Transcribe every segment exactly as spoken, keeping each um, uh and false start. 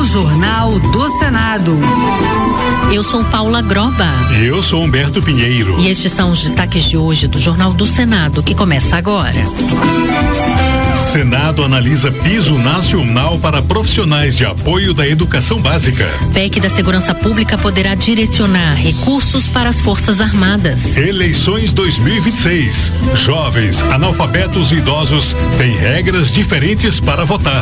Jornal do Senado. Eu sou Paula Groba. E eu sou Humberto Pinheiro. E estes são os destaques de hoje do Jornal do Senado, que começa agora. Senado analisa piso nacional para profissionais de apoio da educação básica. P E C da Segurança Pública poderá direcionar recursos para as Forças Armadas. Eleições dois mil e vinte e seis. Jovens, analfabetos e idosos têm regras diferentes para votar.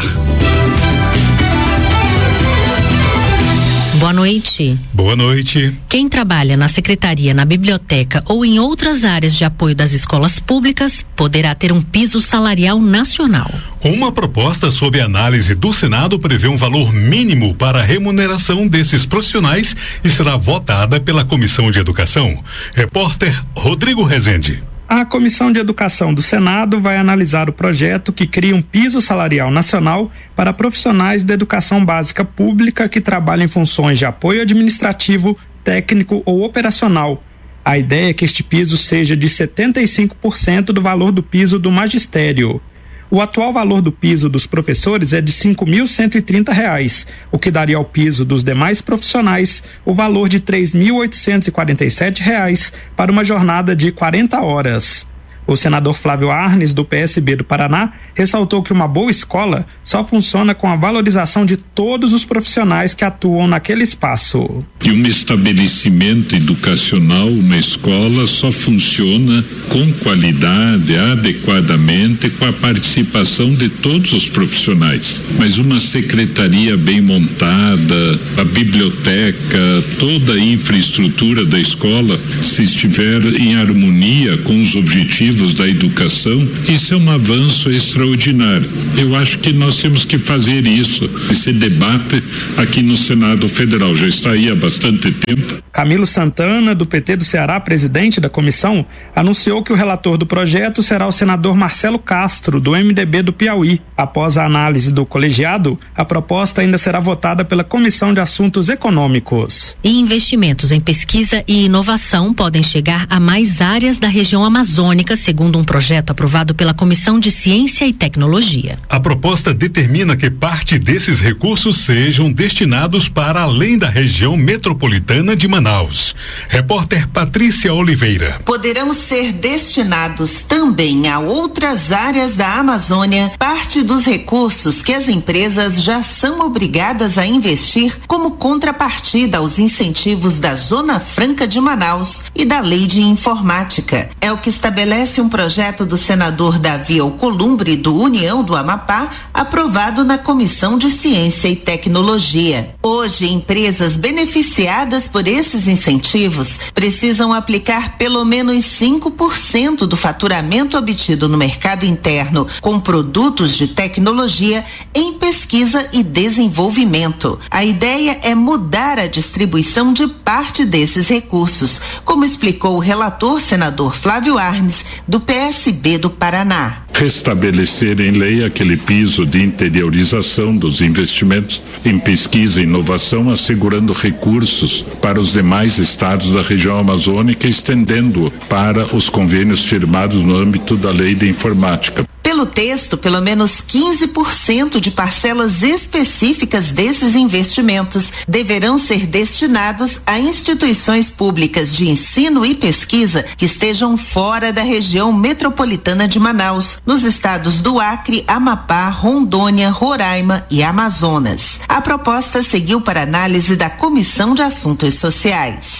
Boa noite. Boa noite. Quem trabalha na secretaria, na biblioteca ou em outras áreas de apoio das escolas públicas poderá ter um piso salarial nacional. Uma proposta sob análise do Senado prevê um valor mínimo para a remuneração desses profissionais e será votada pela Comissão de Educação. Repórter Rodrigo Rezende. A Comissão de Educação do Senado vai analisar o projeto que cria um piso salarial nacional para profissionais da educação básica pública que trabalham em funções de apoio administrativo, técnico ou operacional. A ideia é que este piso seja de setenta e cinco por cento do valor do piso do magistério. O atual valor do piso dos professores é de cinco mil cento e trinta reais, o que daria ao piso dos demais profissionais o valor de três mil oitocentos e quarenta e sete reais para uma jornada de quarenta horas. O senador Flávio Arnes, do P S B do Paraná, ressaltou que uma boa escola só funciona com a valorização de todos os profissionais que atuam naquele espaço. E um estabelecimento educacional, uma escola, só funciona com qualidade, adequadamente, com a participação de todos os profissionais. Mas uma secretaria bem montada, a biblioteca, toda a infraestrutura da escola, se estiver em harmonia com os objetivos da educação, isso é um avanço extraordinário. Eu acho que nós temos que fazer isso, esse debate aqui no Senado Federal. Já está aí há bastante tempo. Camilo Santana, do P T do Ceará, presidente da comissão, anunciou que o relator do projeto será o senador Marcelo Castro, do M D B do Piauí. Após a análise do colegiado, a proposta ainda será votada pela Comissão de Assuntos Econômicos. E investimentos em pesquisa e inovação podem chegar a mais áreas da região amazônica, segundo um projeto aprovado pela Comissão de Ciência e Tecnologia. A proposta determina que parte desses recursos sejam destinados para além da região metropolitana de Manaus. Repórter Patrícia Oliveira. Poderão ser destinados também a outras áreas da Amazônia parte dos recursos que as empresas já são obrigadas a investir como contrapartida aos incentivos da Zona Franca de Manaus e da Lei de Informática. É o que estabelece um projeto do senador Davi Alcolumbre, do União do Amapá, aprovado na Comissão de Ciência e Tecnologia. Hoje, empresas beneficiadas por esses incentivos precisam aplicar pelo menos cinco por cento do faturamento obtido no mercado interno com produtos de tecnologia em pesquisa e desenvolvimento. A ideia é mudar a distribuição de parte desses recursos, como explicou o relator senador Flávio Arnes, do P S B do Paraná. Restabelecer em lei aquele piso de interiorização dos investimentos em pesquisa e inovação, assegurando recursos para os demais estados da região amazônica, estendendo para os convênios firmados no âmbito da Lei de Informática. Pelo texto, pelo menos quinze por cento de parcelas específicas desses investimentos deverão ser destinados a instituições públicas de ensino e pesquisa que estejam fora da região metropolitana de Manaus, nos estados do Acre, Amapá, Rondônia, Roraima e Amazonas. A proposta seguiu para análise da Comissão de Assuntos Sociais.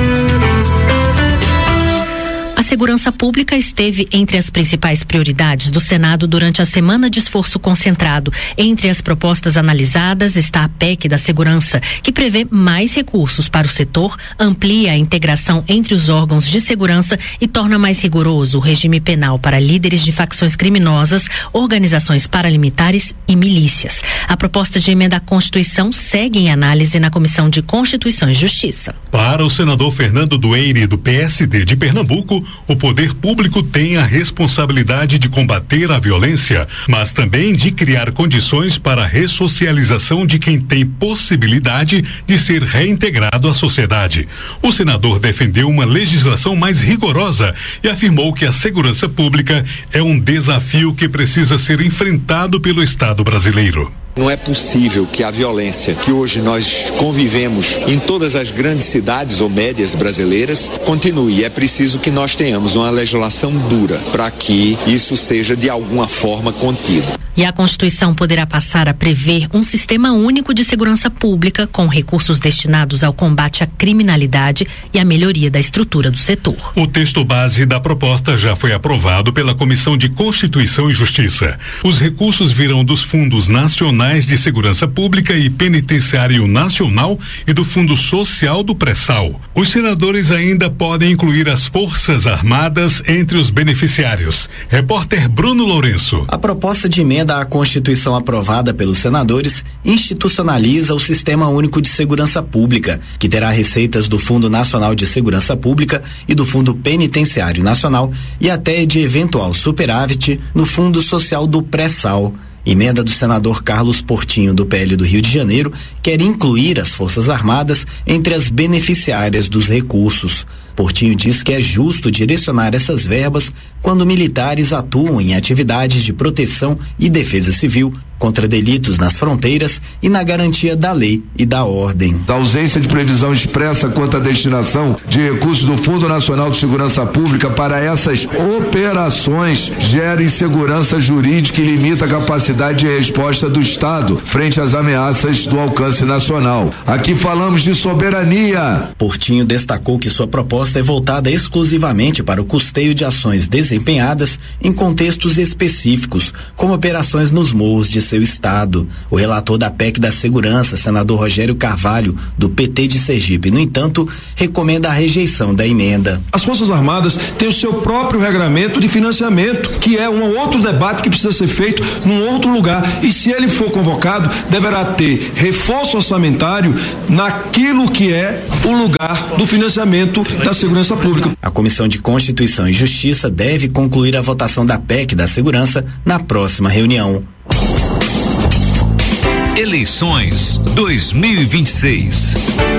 A segurança pública esteve entre as principais prioridades do Senado durante a semana de esforço concentrado. Entre as propostas analisadas está a P E C da Segurança, que prevê mais recursos para o setor, amplia a integração entre os órgãos de segurança e torna mais rigoroso o regime penal para líderes de facções criminosas, organizações paramilitares e milícias. A proposta de emenda à Constituição segue em análise na Comissão de Constituição e Justiça. Para o senador Fernando Dueire, do P S D de Pernambuco, o poder público tem a responsabilidade de combater a violência, mas também de criar condições para a ressocialização de quem tem possibilidade de ser reintegrado à sociedade. O senador defendeu uma legislação mais rigorosa e afirmou que a segurança pública é um desafio que precisa ser enfrentado pelo Estado brasileiro. Não é possível que a violência que hoje nós convivemos em todas as grandes cidades ou médias brasileiras continue. É preciso que nós tenhamos uma legislação dura para que isso seja de alguma forma contido. E a Constituição poderá passar a prever um sistema único de segurança pública com recursos destinados ao combate à criminalidade e à melhoria da estrutura do setor. O texto base da proposta já foi aprovado pela Comissão de Constituição e Justiça. Os recursos virão dos fundos nacionais de Segurança Pública e Penitenciário Nacional e do Fundo Social do Pré-Sal. Os senadores ainda podem incluir as Forças Armadas entre os beneficiários. Repórter Bruno Lourenço. A proposta de emenda à Constituição aprovada pelos senadores institucionaliza o Sistema Único de Segurança Pública, que terá receitas do Fundo Nacional de Segurança Pública e do Fundo Penitenciário Nacional e até de eventual superávit no Fundo Social do Pré-Sal. Emenda do senador Carlos Portinho, do P L do Rio de Janeiro, quer incluir as Forças Armadas entre as beneficiárias dos recursos. Portinho diz que é justo direcionar essas verbas quando militares atuam em atividades de proteção e defesa civil contra delitos nas fronteiras e na garantia da lei e da ordem. A ausência de previsão expressa quanto à destinação de recursos do Fundo Nacional de Segurança Pública para essas operações gera insegurança jurídica e limita a capacidade de resposta do Estado frente às ameaças do alcance nacional. Aqui falamos de soberania. Portinho destacou que sua proposta é voltada exclusivamente para o custeio de ações desempenhadas em contextos específicos, como operações nos morros de seu estado. O relator da P E C da Segurança, senador Rogério Carvalho, do P T de Sergipe, no entanto, recomenda a rejeição da emenda. As Forças Armadas têm o seu próprio regramento de financiamento, que é um outro debate que precisa ser feito num outro lugar, e se ele for convocado, deverá ter reforço orçamentário naquilo que é o lugar do financiamento da segurança pública. A Comissão de Constituição e Justiça deve concluir a votação da P E C da Segurança na próxima reunião. Eleições dois mil e vinte e seis.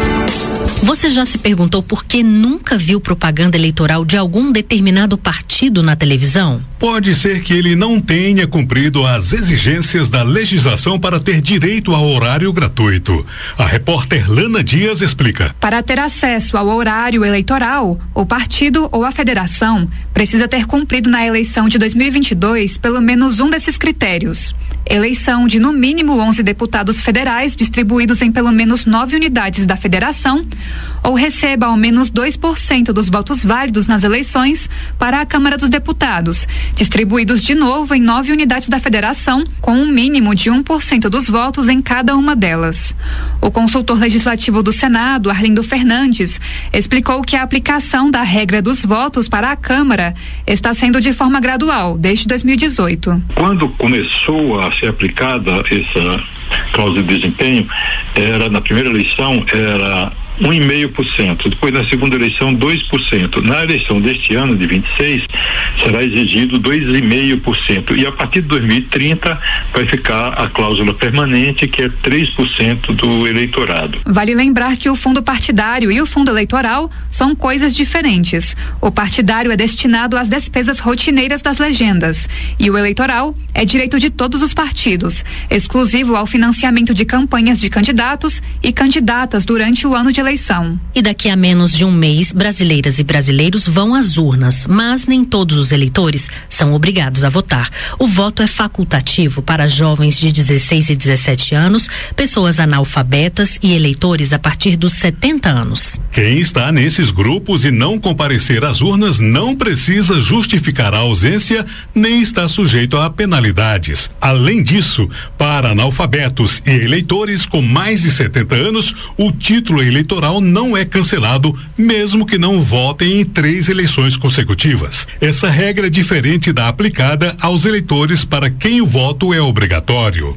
Você já se perguntou por que nunca viu propaganda eleitoral de algum determinado partido na televisão? Pode ser que ele não tenha cumprido as exigências da legislação para ter direito ao horário gratuito. A repórter Lana Dias explica. Para ter acesso ao horário eleitoral, o partido ou a federação precisa ter cumprido na eleição de dois mil e vinte e dois pelo menos um desses critérios. Eleição de no mínimo onze deputados federais distribuídos em pelo menos nove unidades da federação, ou receba ao menos dois por cento dos votos válidos nas eleições para a Câmara dos Deputados, distribuídos de novo em nove unidades da federação, com um mínimo de um por cento dos votos em cada uma delas. O consultor legislativo do Senado, Arlindo Fernandes, explicou que a aplicação da regra dos votos para a Câmara está sendo de forma gradual, desde dois mil e dezoito. Quando começou a ser aplicada essa cláusula de desempenho, era na primeira eleição era um vírgula cinco por cento, depois na segunda eleição dois por cento. Na eleição deste ano de vinte e seis será exigido dois vírgula cinco por cento e a partir de dois mil e trinta vai ficar a cláusula permanente, que é três por cento do eleitorado. Vale lembrar que o fundo partidário e o fundo eleitoral são coisas diferentes. O partidário é destinado às despesas rotineiras das legendas e o eleitoral é direito de todos os partidos, exclusivo ao financiamento de campanhas de candidatos e candidatas durante o ano de eleição. E daqui a menos de um mês, brasileiras e brasileiros vão às urnas, mas nem todos os eleitores são obrigados a votar. O voto é facultativo para jovens de dezesseis e dezessete anos, pessoas analfabetas e eleitores a partir dos setenta anos. Quem está nesses grupos e não comparecer às urnas não precisa justificar a ausência nem está sujeito a penalidades. Além disso, para analfabetos e eleitores com mais de setenta anos, o título eleitoral não é cancelado, mesmo que não votem em três eleições consecutivas. Essa regra é diferente da aplicada aos eleitores para quem o voto é obrigatório.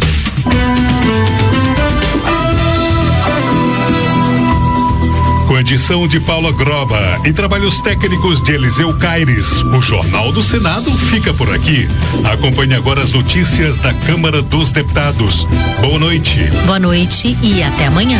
Com a edição de Paula Groba e trabalhos técnicos de Eliseu Caires. O Jornal do Senado fica por aqui. Acompanhe agora as notícias da Câmara dos Deputados. Boa noite. Boa noite e até amanhã.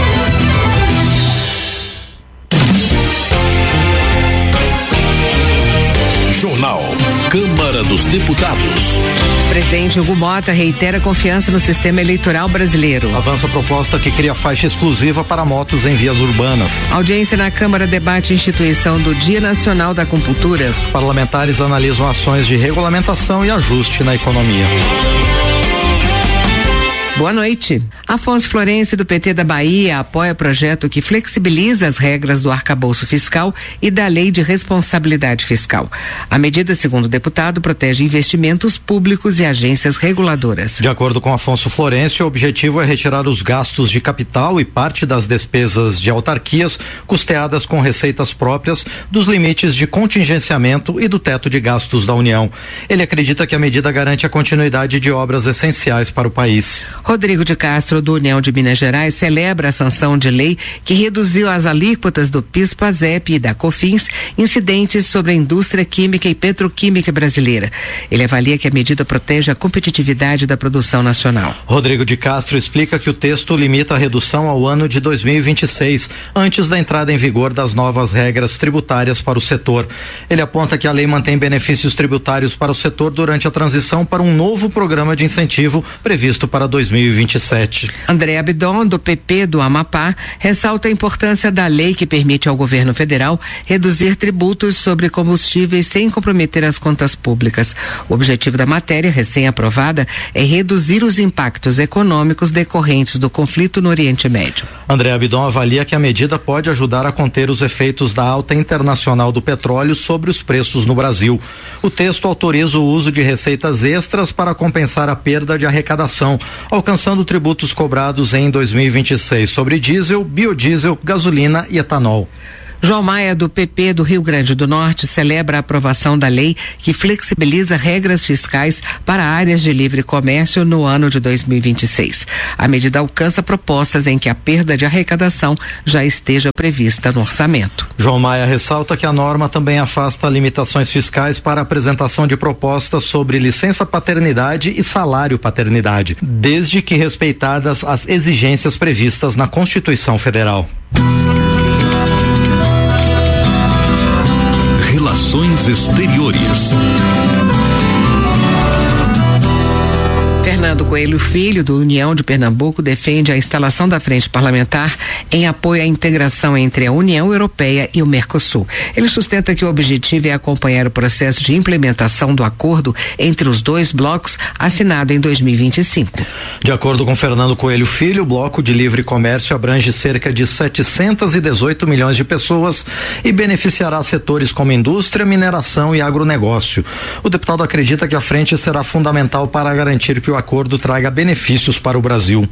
Jornal Câmara dos Deputados. O presidente Hugo Mota reitera confiança no sistema eleitoral brasileiro. Avança a proposta que cria faixa exclusiva para motos em vias urbanas. Audiência na Câmara debate instituição do Dia Nacional da Acupuntura. Parlamentares analisam ações de regulamentação e ajuste na economia. Boa noite. Afonso Florencio, do P T da Bahia, apoia projeto que flexibiliza as regras do arcabouço fiscal e da lei de responsabilidade fiscal. A medida, segundo o deputado, protege investimentos públicos e agências reguladoras. De acordo com Afonso Florencio, o objetivo é retirar os gastos de capital e parte das despesas de autarquias custeadas com receitas próprias dos limites de contingenciamento e do teto de gastos da União. Ele acredita que a medida garante a continuidade de obras essenciais para o país. Rodrigo de Castro, do União de Minas Gerais, celebra a sanção de lei que reduziu as alíquotas do PIS, PASEP e da COFINS incidentes sobre a indústria química e petroquímica brasileira. Ele avalia que a medida protege a competitividade da produção nacional. Rodrigo de Castro explica que o texto limita a redução ao ano de dois mil e vinte e seis, antes da entrada em vigor das novas regras tributárias para o setor. Ele aponta que a lei mantém benefícios tributários para o setor durante a transição para um novo programa de incentivo previsto para dois mil e vinte e sete. André Abdon, do P P do Amapá, ressalta a importância da lei que permite ao governo federal reduzir tributos sobre combustíveis sem comprometer as contas públicas. O objetivo da matéria, recém-aprovada, é reduzir os impactos econômicos decorrentes do conflito no Oriente Médio. André Abdon avalia que a medida pode ajudar a conter os efeitos da alta internacional do petróleo sobre os preços no Brasil. O texto autoriza o uso de receitas extras para compensar a perda de arrecadação, alcançando tributos cobrados em dois mil e vinte e seis sobre diesel, biodiesel, gasolina e etanol. João Maia, do P P do Rio Grande do Norte, celebra a aprovação da lei que flexibiliza regras fiscais para áreas de livre comércio no ano de dois mil e vinte e seis. A medida alcança propostas em que a perda de arrecadação já esteja prevista no orçamento. João Maia ressalta que a norma também afasta limitações fiscais para a apresentação de propostas sobre licença paternidade e salário paternidade, desde que respeitadas as exigências previstas na Constituição Federal. Relações Exteriores. Fernando Coelho Filho, do União de Pernambuco, defende a instalação da Frente Parlamentar em apoio à integração entre a União Europeia e o Mercosul. Ele sustenta que o objetivo é acompanhar o processo de implementação do acordo entre os dois blocos, assinado em dois mil e vinte e cinco. De acordo com Fernando Coelho Filho, o bloco de livre comércio abrange cerca de setecentos e dezoito milhões de pessoas e beneficiará setores como indústria, mineração e agronegócio. O deputado acredita que a frente será fundamental para garantir que o acordo traga benefícios para o Brasil.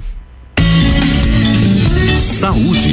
Saúde.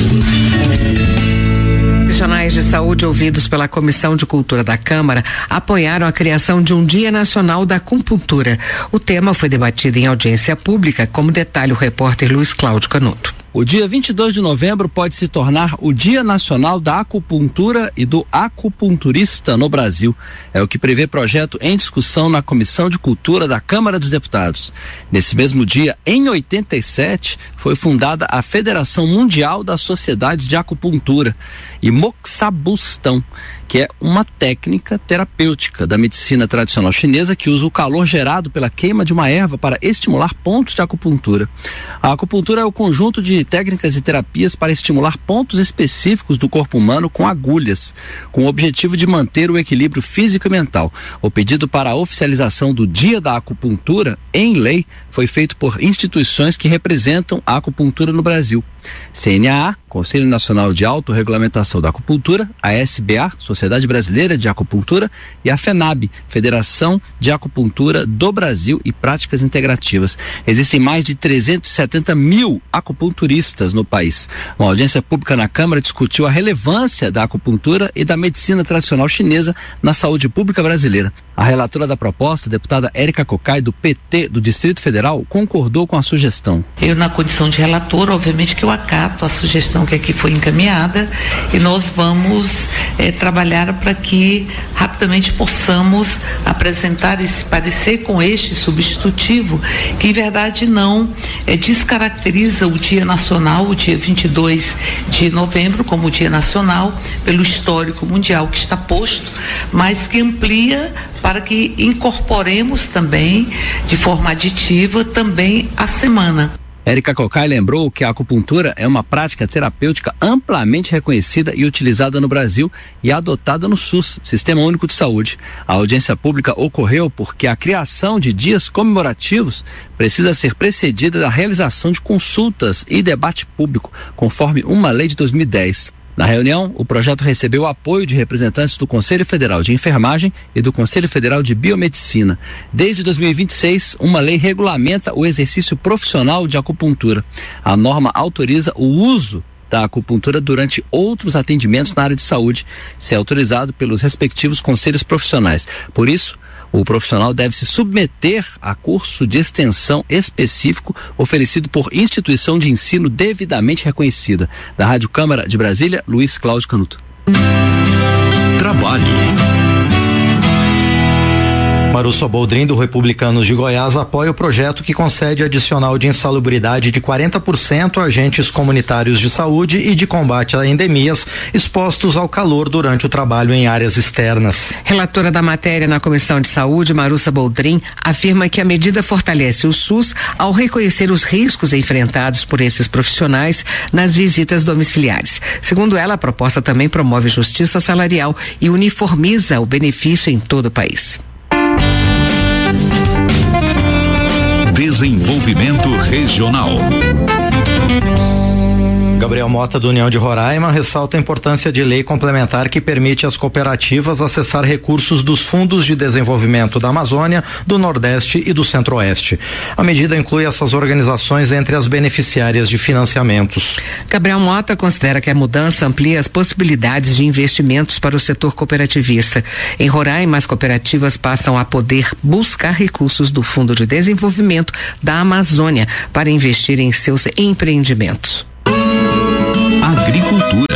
Profissionais de saúde ouvidos pela Comissão de Cultura da Câmara apoiaram a criação de um Dia Nacional da Acupuntura. O tema foi debatido em audiência pública, como detalha o repórter Luiz Cláudio Canuto. O dia vinte e dois de novembro pode se tornar o Dia Nacional da Acupuntura e do Acupunturista no Brasil. É o que prevê projeto em discussão na Comissão de Cultura da Câmara dos Deputados. Nesse mesmo dia, em oitenta e sete, foi fundada a Federação Mundial das Sociedades de Acupuntura e Moxabustão, que é uma técnica terapêutica da medicina tradicional chinesa que usa o calor gerado pela queima de uma erva para estimular pontos de acupuntura. A acupuntura é o conjunto de técnicas e terapias para estimular pontos específicos do corpo humano com agulhas, com o objetivo de manter o equilíbrio físico e mental. O pedido para a oficialização do Dia da Acupuntura em lei foi feito por instituições que representam a acupuntura no Brasil. C N A A, Conselho Nacional de Autorregulamentação da Acupuntura, a S B A, Sociedade Brasileira de Acupuntura, e a FENAB, Federação de Acupuntura do Brasil e Práticas Integrativas. Existem mais de trezentos e setenta mil acupunturistas no país. Uma audiência pública na Câmara discutiu a relevância da acupuntura e da medicina tradicional chinesa na saúde pública brasileira. A relatora da proposta, a deputada Érica Cocai, do P T do Distrito Federal, concordou com a sugestão. Eu, na condição de relator, obviamente que eu acato a sugestão que aqui foi encaminhada e nós vamos eh, trabalhar para que rapidamente possamos apresentar esse parecer com este substitutivo, que em verdade não eh, descaracteriza o Dia Nacional, o dia vinte e dois de novembro, como o Dia Nacional, pelo histórico mundial que está posto, mas que amplia para que incorporemos também, de forma aditiva, também a semana. Érica Cocai lembrou que a acupuntura é uma prática terapêutica amplamente reconhecida e utilizada no Brasil e adotada no SUS, Sistema Único de Saúde. A audiência pública ocorreu porque a criação de dias comemorativos precisa ser precedida da realização de consultas e debate público, conforme uma lei de dois mil e dez. Na reunião, o projeto recebeu o apoio de representantes do Conselho Federal de Enfermagem e do Conselho Federal de Biomedicina. Desde dois mil e vinte e seis, uma lei regulamenta o exercício profissional de acupuntura. A norma autoriza o uso da acupuntura durante outros atendimentos na área de saúde, se é autorizado pelos respectivos conselhos profissionais. Por isso, o profissional deve se submeter a curso de extensão específico oferecido por instituição de ensino devidamente reconhecida. Da Rádio Câmara de Brasília, Luiz Cláudio Canuto. Trabalho. Marussa Boldrin, do Republicanos de Goiás, apoia o projeto que concede adicional de insalubridade de quarenta por cento a agentes comunitários de saúde e de combate a endemias expostos ao calor durante o trabalho em áreas externas. Relatora da matéria na Comissão de Saúde, Marussa Boldrin, afirma que a medida fortalece o SUS ao reconhecer os riscos enfrentados por esses profissionais nas visitas domiciliares. Segundo ela, a proposta também promove justiça salarial e uniformiza o benefício em todo o país. Desenvolvimento Regional. Gabriel Mota, do União de Roraima, ressalta a importância de lei complementar que permite às cooperativas acessar recursos dos fundos de desenvolvimento da Amazônia, do Nordeste e do Centro-Oeste. A medida inclui essas organizações entre as beneficiárias de financiamentos. Gabriel Mota considera que a mudança amplia as possibilidades de investimentos para o setor cooperativista. Em Roraima, as cooperativas passam a poder buscar recursos do Fundo de Desenvolvimento da Amazônia para investir em seus empreendimentos. Agricultura.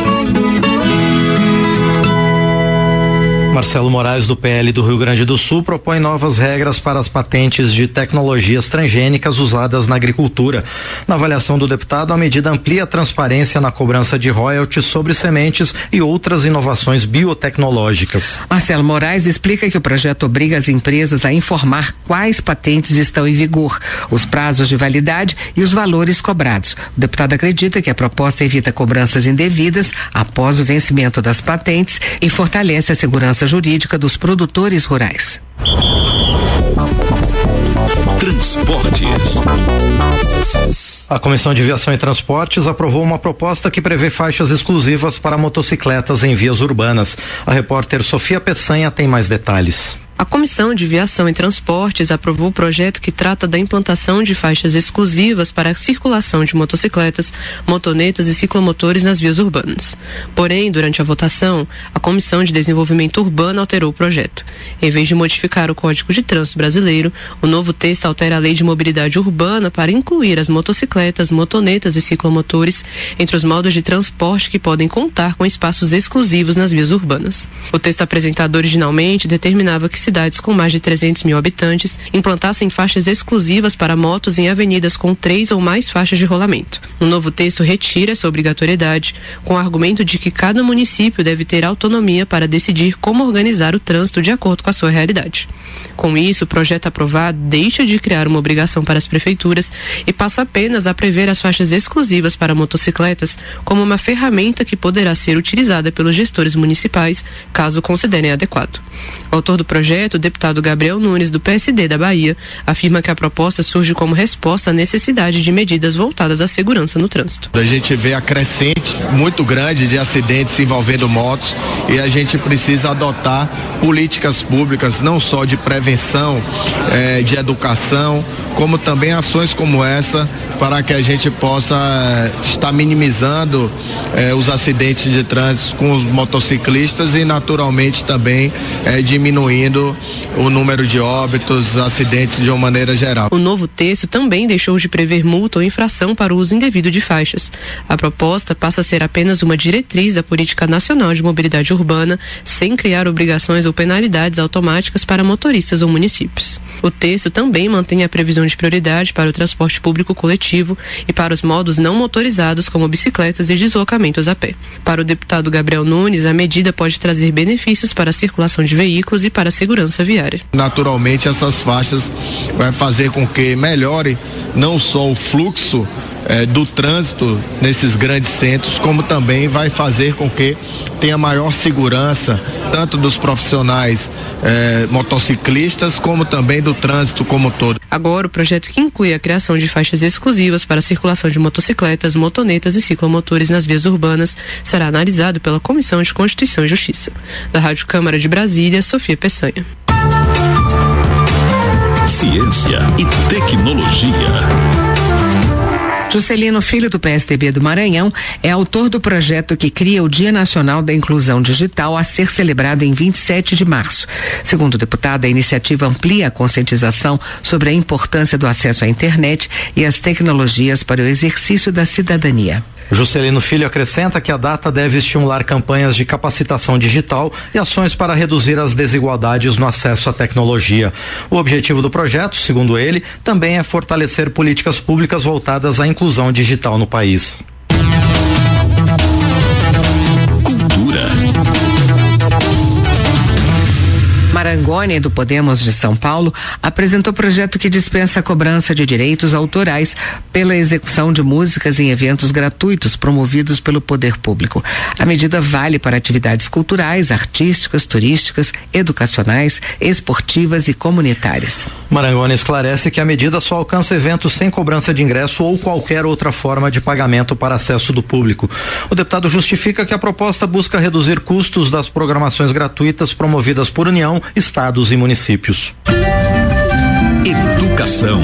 Marcelo Moraes, do P L do Rio Grande do Sul, propõe novas regras para as patentes de tecnologias transgênicas usadas na agricultura. Na avaliação do deputado, a medida amplia a transparência na cobrança de royalties sobre sementes e outras inovações biotecnológicas. Marcelo Moraes explica que o projeto obriga as empresas a informar quais patentes estão em vigor, os prazos de validade e os valores cobrados. O deputado acredita que a proposta evita cobranças indevidas após o vencimento das patentes e fortalece a segurança jurídica dos produtores rurais. Transportes. A Comissão de Viação e Transportes aprovou uma proposta que prevê faixas exclusivas para motocicletas em vias urbanas. A repórter Sofia Peçanha tem mais detalhes. A Comissão de Viação e Transportes aprovou o projeto que trata da implantação de faixas exclusivas para a circulação de motocicletas, motonetas e ciclomotores nas vias urbanas. Porém, durante a votação, a Comissão de Desenvolvimento Urbano alterou o projeto. Em vez de modificar o Código de Trânsito Brasileiro, o novo texto altera a Lei de Mobilidade Urbana para incluir as motocicletas, motonetas e ciclomotores entre os modos de transporte que podem contar com espaços exclusivos nas vias urbanas. O texto apresentado originalmente determinava que cidades com mais de trezentos mil habitantes implantassem faixas exclusivas para motos em avenidas com três ou mais faixas de rolamento. O novo texto retira essa obrigatoriedade, com o argumento de que cada município deve ter autonomia para decidir como organizar o trânsito de acordo com a sua realidade. Com isso, o projeto aprovado deixa de criar uma obrigação para as prefeituras e passa apenas a prever as faixas exclusivas para motocicletas como uma ferramenta que poderá ser utilizada pelos gestores municipais, caso considerem adequado. O autor do projeto, o deputado Gabriel Nunes, do P S D da Bahia, afirma que a proposta surge como resposta à necessidade de medidas voltadas à segurança no trânsito. A gente vê a crescente muito grande de acidentes envolvendo motos e a gente precisa adotar políticas públicas, não só de prevenção, eh, de educação, como também ações como essa, para que a gente possa eh, estar minimizando eh, os acidentes de trânsito com os motociclistas e naturalmente também eh, diminuindo diminuindo o número de óbitos, acidentes de uma maneira geral. O novo texto também deixou de prever multa ou infração para o uso indevido de faixas. A proposta passa a ser apenas uma diretriz da Política Nacional de Mobilidade Urbana, sem criar obrigações ou penalidades automáticas para motoristas ou municípios. O texto também mantém a previsão de prioridade para o transporte público coletivo e para os modos não motorizados, como bicicletas e deslocamentos a pé. Para o deputado Gabriel Nunes, a medida pode trazer benefícios para a circulação de veículos e para a segurança viária. Naturalmente, essas faixas vai fazer com que melhore não só o fluxo eh, do trânsito nesses grandes centros, como também vai fazer com que tenha maior segurança, tanto dos profissionais eh, motociclistas, como também do trânsito como um todo. Agora, o projeto que inclui a criação de faixas exclusivas para a circulação de motocicletas, motonetas e ciclomotores nas vias urbanas será analisado pela Comissão de Constituição e Justiça. Da Rádio Câmara de Brasília, Sofia Peçanha. Ciência e tecnologia. Juscelino Filho, do P S D B do Maranhão, é autor do projeto que cria o Dia Nacional da Inclusão Digital a ser celebrado em vinte e sete de março. Segundo o deputado, a iniciativa amplia a conscientização sobre a importância do acesso à internet e às tecnologias para o exercício da cidadania. Juscelino Filho acrescenta que a data deve estimular campanhas de capacitação digital e ações para reduzir as desigualdades no acesso à tecnologia. O objetivo do projeto, segundo ele, também é fortalecer políticas públicas voltadas à inclusão digital no país. Cultura. Marangoni, do Podemos de São Paulo, apresentou projeto que dispensa a cobrança de direitos autorais pela execução de músicas em eventos gratuitos promovidos pelo poder público. A medida vale para atividades culturais, artísticas, turísticas, educacionais, esportivas e comunitárias. Marangoni esclarece que a medida só alcança eventos sem cobrança de ingresso ou qualquer outra forma de pagamento para acesso do público. O deputado justifica que a proposta busca reduzir custos das programações gratuitas promovidas por União, estados e municípios. Educação.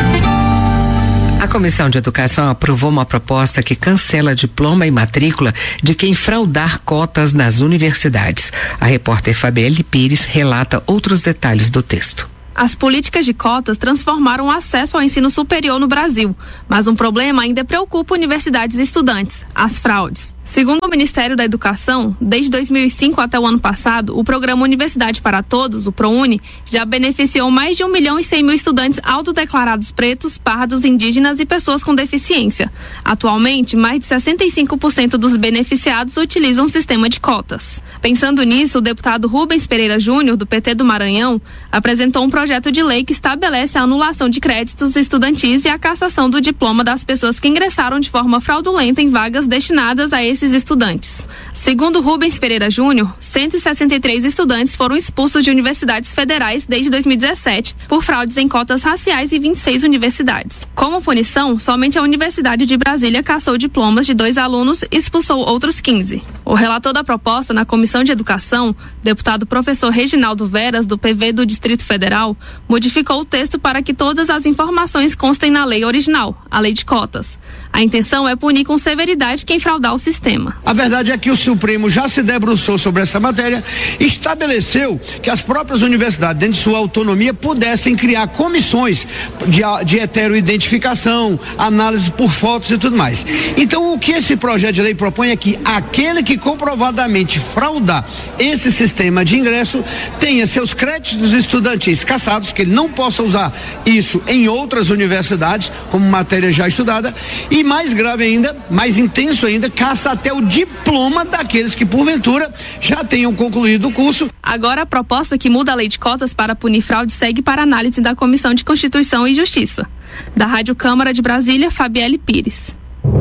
A Comissão de Educação aprovou uma proposta que cancela diploma e matrícula de quem fraudar cotas nas universidades. A repórter Fabielle Pires relata outros detalhes do texto. As políticas de cotas transformaram o acesso ao ensino superior no Brasil, mas um problema ainda preocupa universidades e estudantes: as fraudes. Segundo o Ministério da Educação, desde dois mil e cinco até o ano passado, o programa Universidade para Todos, o ProUni, já beneficiou mais de um milhão e cem mil estudantes autodeclarados pretos, pardos, indígenas e pessoas com deficiência. Atualmente, mais de sessenta e cinco por cento dos beneficiados utilizam o sistema de cotas. Pensando nisso, o deputado Rubens Pereira Júnior, do P T do Maranhão, apresentou um projeto de lei que estabelece a anulação de créditos estudantis e a cassação do diploma das pessoas que ingressaram de forma fraudulenta em vagas destinadas a esses estudantes. Segundo Rubens Pereira Júnior, cento e sessenta e três estudantes foram expulsos de universidades federais desde dois mil e dezessete por fraudes em cotas raciais em vinte e seis universidades. Como punição, somente a Universidade de Brasília cassou diplomas de dois alunos e expulsou outros quinze. O relator da proposta na Comissão de Educação, deputado professor Reginaldo Veras, do P V do Distrito Federal, modificou o texto para que todas as informações constem na lei original, a lei de cotas. A intenção é punir com severidade quem fraudar o sistema. A verdade é que o Supremo já se debruçou sobre essa matéria, estabeleceu que as próprias universidades, dentro de sua autonomia, pudessem criar comissões de, de heteroidentificação, análise por fotos e tudo mais. Então, o que esse projeto de lei propõe é que aquele que comprovadamente fraudar esse sistema de ingresso tenha seus créditos estudantis cassados, que ele não possa usar isso em outras universidades como matéria já estudada, e mais grave ainda, mais intenso ainda, caça até o diploma daqueles que porventura já tenham concluído o curso. Agora a proposta que muda a lei de cotas para punir fraude segue para análise da Comissão de Constituição e Justiça. Da Rádio Câmara de Brasília, Fabielle Pires.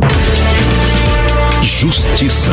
Justiça.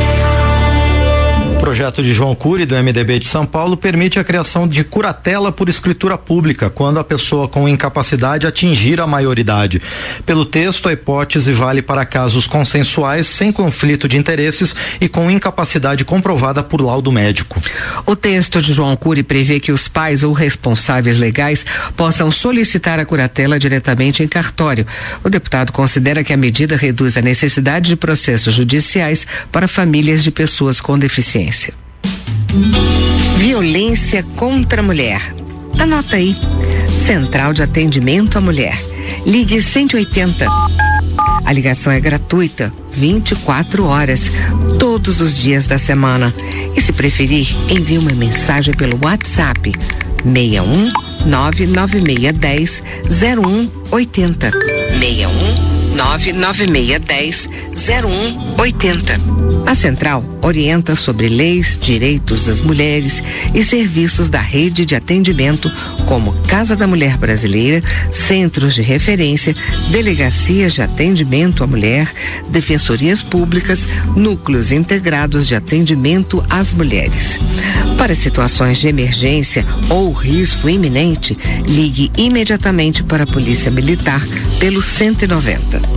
O projeto de João Cury, do M D B de São Paulo, permite a criação de curatela por escritura pública, quando a pessoa com incapacidade atingir a maioridade. Pelo texto, a hipótese vale para casos consensuais, sem conflito de interesses e com incapacidade comprovada por laudo médico. O texto de João Cury prevê que os pais ou responsáveis legais possam solicitar a curatela diretamente em cartório. O deputado considera que a medida reduz a necessidade de processos judiciais para famílias de pessoas com deficiência. Violência contra a mulher. Anota aí. Central de Atendimento à Mulher. Ligue cento e oitenta. A ligação é gratuita, vinte e quatro horas, todos os dias da semana. E se preferir, envie uma mensagem pelo WhatsApp seis um nove nove seis um zero um oito zero. seis um nove nove seis um zero um oito zero. A Central orienta sobre leis, direitos das mulheres e serviços da rede de atendimento como Casa da Mulher Brasileira, centros de referência, delegacias de atendimento à mulher, defensorias públicas, núcleos integrados de atendimento às mulheres. Para situações de emergência ou risco iminente, ligue imediatamente para a Polícia Militar pelo cento e noventa.